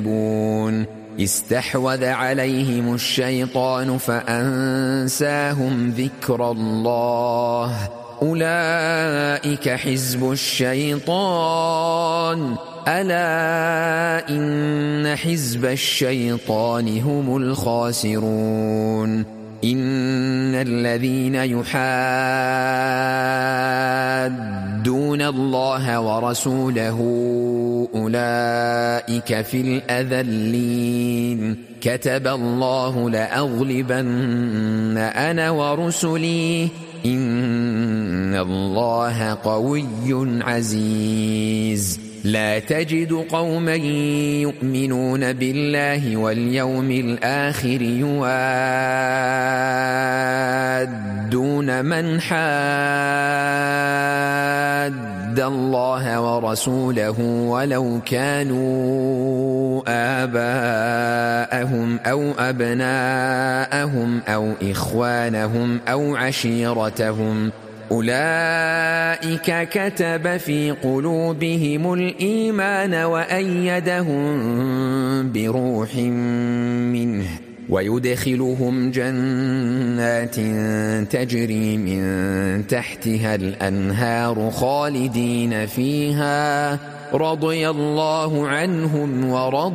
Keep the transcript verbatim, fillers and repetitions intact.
استحوذ عليهم الشيطان فأنساهم ذكر الله أولئك حزب الشيطان ألا إن حزب الشيطان هم الخاسرون إن الذين يحادون الله ورسوله أولئك في الأذلين كتب الله لأغلبن أنا ورسلي إن الله قوي عزيز لا تجد قوما يؤمنون بالله واليوم الآخر يوادون من حاد الله ورسوله ولو كانوا آباءهم أو أبناءهم أو إخوانهم أو عشيرتهم أولئك كتب في قلوبهم الإيمان وأيدهم بروح منه ويدخلهم جنات تجري من تحتها الأنهار خالدين فيها رضي الله عنهم ورضوا